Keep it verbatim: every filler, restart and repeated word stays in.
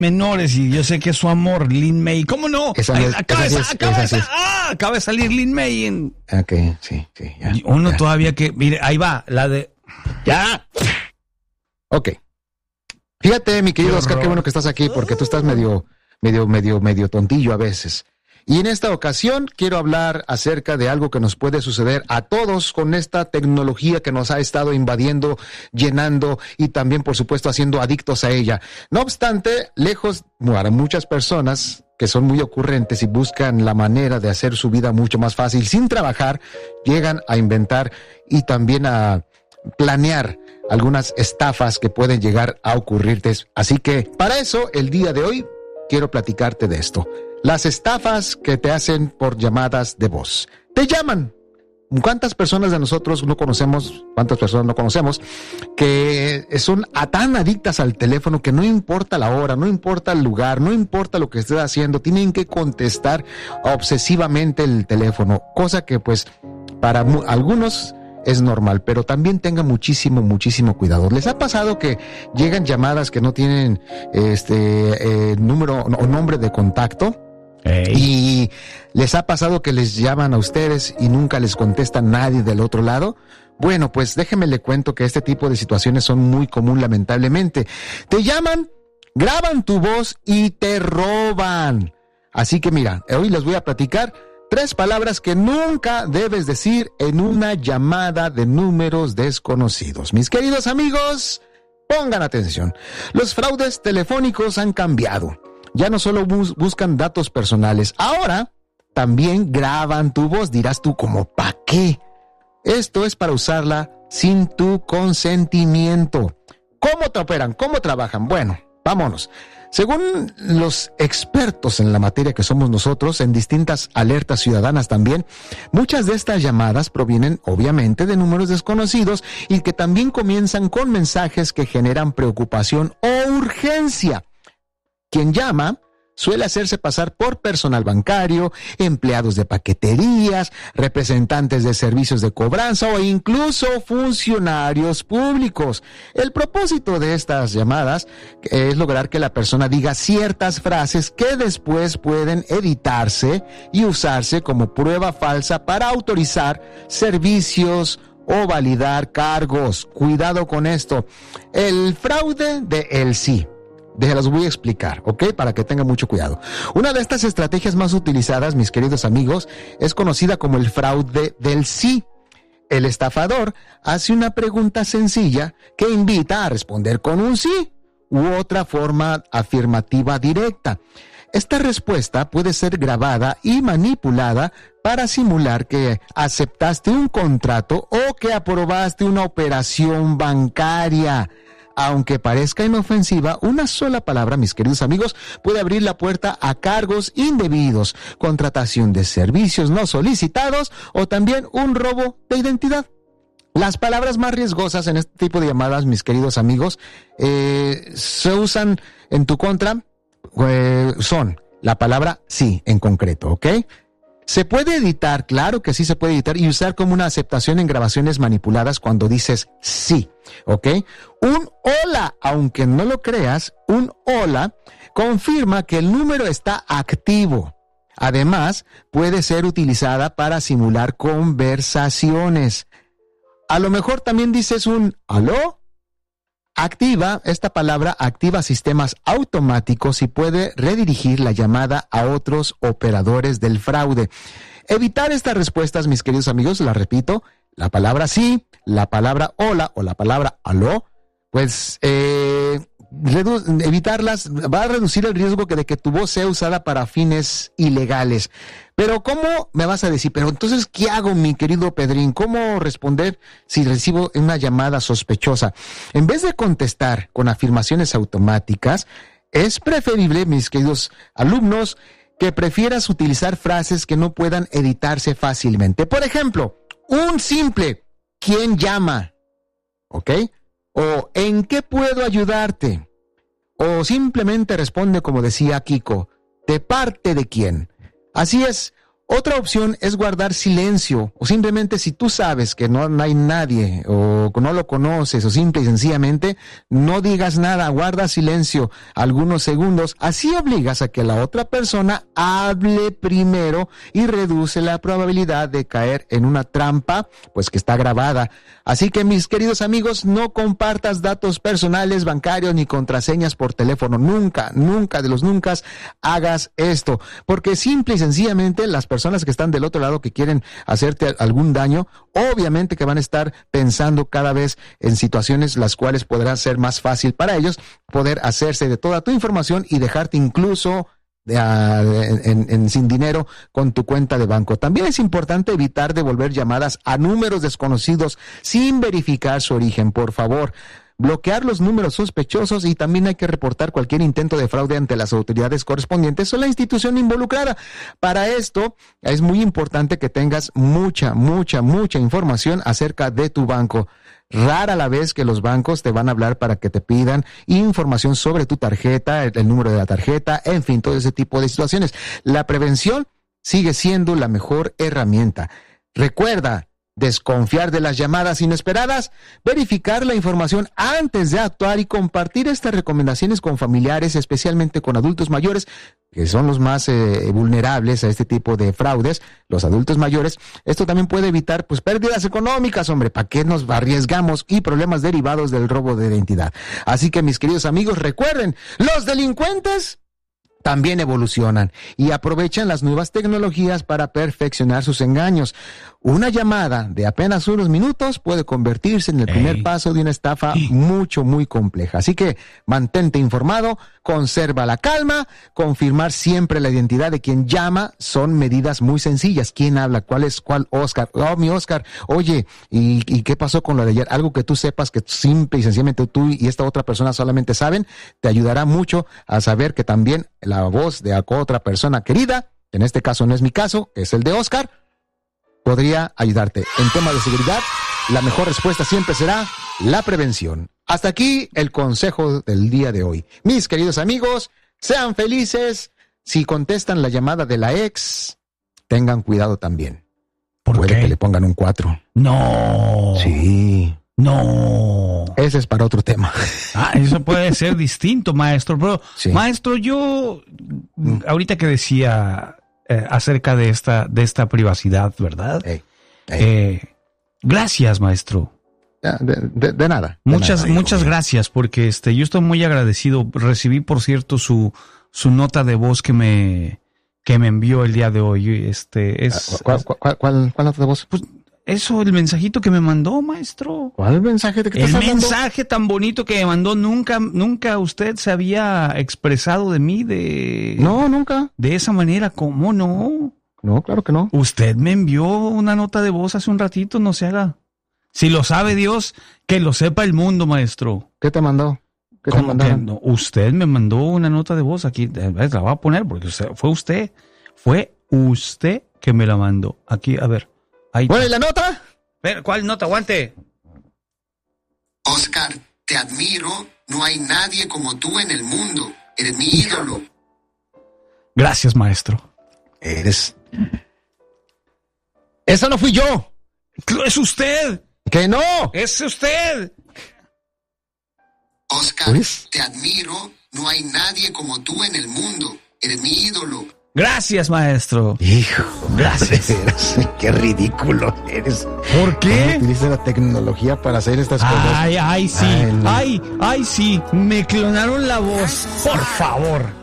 menores y yo sé que es su amor, Lin May. ¿Cómo no? Esa es, acaba, esa de, es, acaba, esa de, es. ah, acaba de salir Lin May en... Ok, sí, sí. Ya, Uno ya. todavía que... Mire, ahí va, la de... ¡Ya! Ok. Fíjate, mi querido Qué Oscar, qué horror. bueno que estás aquí porque tú estás medio, medio, medio, medio tontillo a veces. Y en esta ocasión quiero hablar acerca de algo que nos puede suceder a todos con esta tecnología que nos ha estado invadiendo, llenando y también, por supuesto, haciendo adictos a ella. No obstante, lejos, para muchas personas que son muy ocurrentes y buscan la manera de hacer su vida mucho más fácil sin trabajar, llegan a inventar y también a planear algunas estafas que pueden llegar a ocurrirte. Así que para eso, el día de hoy, quiero platicarte de esto. Las estafas que te hacen por llamadas de voz. Te llaman. ¿Cuántas personas de nosotros no conocemos, cuántas personas no conocemos, que son tan adictas al teléfono que no importa la hora, no importa el lugar, no importa lo que estés haciendo, tienen que contestar obsesivamente el teléfono, cosa que pues para mu- algunos es normal, pero también tengan muchísimo, muchísimo cuidado. ¿Les ha pasado que llegan llamadas que no tienen este eh, número o nombre de contacto? Ey. Y les ha pasado que les llaman a ustedes y nunca les contesta nadie del otro lado. Bueno, pues déjeme le cuento que este tipo de situaciones son muy común, lamentablemente. Te llaman, graban tu voz y te roban. Así que mira, hoy les voy a platicar tres palabras que nunca debes decir en una llamada de números desconocidos. Mis queridos amigos, pongan atención. Los fraudes telefónicos han cambiado. Ya no solo bus- buscan datos personales, ahora también graban tu voz. Dirás tú, ¿cómo para qué? Esto es para usarla sin tu consentimiento. ¿Cómo te operan? ¿Cómo trabajan? Bueno, vámonos. Según los expertos en la materia que somos nosotros, en distintas alertas ciudadanas también, muchas de estas llamadas provienen obviamente de números desconocidos y que también comienzan con mensajes que generan preocupación o urgencia. Quien llama suele hacerse pasar por personal bancario, empleados de paqueterías, representantes de servicios de cobranza o incluso funcionarios públicos. El propósito de estas llamadas es lograr que la persona diga ciertas frases que después pueden editarse y usarse como prueba falsa para autorizar servicios o validar cargos. Cuidado con esto. El fraude de el sí. Déjenlas voy a explicar, ¿ok? Para que tengan mucho cuidado. Una de estas estrategias más utilizadas, mis queridos amigos, es conocida como el fraude del sí. El estafador hace una pregunta sencilla que invita a responder con un sí u otra forma afirmativa directa. Esta respuesta puede ser grabada y manipulada para simular que aceptaste un contrato o que aprobaste una operación bancaria. Aunque parezca inofensiva, una sola palabra, mis queridos amigos, puede abrir la puerta a cargos indebidos, contratación de servicios no solicitados o también un robo de identidad. Las palabras más riesgosas en este tipo de llamadas, mis queridos amigos, eh, se usan en tu contra, eh, son la palabra sí en concreto, ¿ok? Se puede editar, claro que sí se puede editar y usar como una aceptación en grabaciones manipuladas cuando dices sí, ¿ok? Un hola, aunque no lo creas, un hola confirma que el número está activo. Además, puede ser utilizada para simular conversaciones. A lo mejor también dices un ¿aló? Activa, esta palabra activa sistemas automáticos y puede redirigir la llamada a otros operadores del fraude. Evitar estas respuestas, mis queridos amigos, la repito, la palabra sí, la palabra hola o la palabra aló, pues eh, redu- evitarlas va a reducir el riesgo de que tu voz sea usada para fines ilegales. Pero ¿cómo me vas a decir? Pero entonces, ¿qué hago, mi querido Pedrín? ¿Cómo responder si recibo una llamada sospechosa? En vez de contestar con afirmaciones automáticas, es preferible, mis queridos alumnos, que prefieras utilizar frases que no puedan editarse fácilmente. Por ejemplo, un simple ¿quién llama? ¿Ok? O ¿en qué puedo ayudarte? O simplemente responde como decía Kiko, ¿de parte de quién? Así es, Otra opción es guardar silencio, o simplemente si tú sabes que no hay nadie o no lo conoces o simple y sencillamente no digas nada, guarda silencio algunos segundos, así obligas a que la otra persona hable primero y reduce la probabilidad de caer en una trampa, pues que está grabada. Así que mis queridos amigos, no compartas datos personales, bancarios ni contraseñas por teléfono, nunca, nunca de los nunca hagas esto, porque simple y sencillamente las personas personas que están del otro lado que quieren hacerte algún daño, obviamente que van a estar pensando cada vez en situaciones las cuales podrán ser más fácil para ellos poder hacerse de toda tu información y dejarte incluso de, uh, en, en, sin dinero con tu cuenta de banco. También es importante evitar devolver llamadas a números desconocidos sin verificar su origen, por favor. Bloquear los números sospechosos y también hay que reportar cualquier intento de fraude ante las autoridades correspondientes o la institución involucrada. Para esto es muy importante que tengas mucha, mucha, mucha información acerca de tu banco. Rara la vez que los bancos te van a hablar para que te pidan información sobre tu tarjeta, el, el número de la tarjeta, en fin, todo ese tipo de situaciones. La prevención sigue siendo la mejor herramienta. Recuerda, desconfiar de las llamadas inesperadas, verificar la información antes de actuar y compartir estas recomendaciones con familiares, especialmente con adultos mayores, que son los más eh, vulnerables a este tipo de fraudes, los adultos mayores. Esto también puede evitar pues pérdidas económicas, hombre, ¿para qué nos arriesgamos? Y problemas derivados del robo de identidad. Así que mis queridos amigos, recuerden, los delincuentes también evolucionan y aprovechan las nuevas tecnologías para perfeccionar sus engaños. Una llamada de apenas unos minutos puede convertirse en el primer Ey. paso de una estafa mucho, muy compleja. Así que mantente informado, conserva la calma, confirmar siempre la identidad de quien llama son medidas muy sencillas. ¿Quién habla? ¿Cuál es cuál? Oscar. Oh, mi Oscar. Oye, ¿y, y qué pasó con lo de ayer? Algo que tú sepas que simple y sencillamente tú y esta otra persona solamente saben, te ayudará mucho a saber que también la voz de otra persona querida, en este caso no es mi caso, es el de Oscar, podría ayudarte. En tema de seguridad, la mejor respuesta siempre será la prevención. Hasta aquí el consejo del día de hoy. Mis queridos amigos, sean felices. Si contestan la llamada de la ex, tengan cuidado también. ¿Por Puede qué? que le pongan un cuatro. No. Sí. No. Ese es para otro tema. Ah, eso puede ser distinto, maestro. Pero, Sí. maestro, yo, ahorita que decía eh, acerca de esta, de esta privacidad, ¿verdad? Ey, ey. Eh, gracias, maestro. De, de, de nada. De Muchas, nada, muchas amigo. gracias, porque este, yo estoy muy agradecido. Recibí, por cierto, su, su nota de voz que me, que me envió el día de hoy. Este, es, ¿Cuál, cuál, cuál, cuál, cuál nota de voz? pues, eso, el mensajito que me mandó, maestro. ¿Cuál mensaje de qué El estás hablando? mensaje tan bonito que me mandó, nunca, nunca usted se había expresado de mí de, No, nunca. de esa manera. ¿Cómo no? No, claro que no. Usted me envió una nota de voz hace un ratito, no se haga. Si lo sabe Dios, que lo sepa el mundo, maestro. ¿Qué te mandó? ¿Qué te ¿Cómo que mandaron? no? Usted me mandó una nota de voz aquí, eh, la voy a poner porque usted- fue usted, fue usted que me la mandó. Aquí, a ver. Ahí Bueno, ¿y está. la nota? Ver, ¿cuál nota? Aguante. Oscar, te admiro. No hay nadie como tú en el mundo. Eres mi ídolo. Gracias, maestro. Eres... ¡Eso no fui yo! ¡Es usted! ¡Que no! ¡Es usted! Oscar, Pues- te admiro. No hay nadie como tú en el mundo. Eres mi ídolo. Gracias, maestro. Hijo, Gracias. eres- qué ridículo eres. ¿Por qué? Utiliza la tecnología para hacer estas cosas. Ay, ay, sí. Ay, no. Ay, ay, sí. Me clonaron la voz. Por favor.